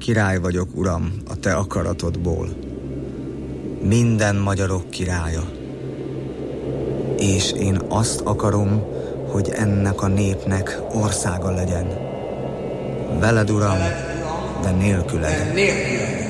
Király vagyok, uram, a te akaratodból. Minden magyarok királya. És én azt akarom, hogy ennek a népnek országa legyen. Veled, uram, de nélküled.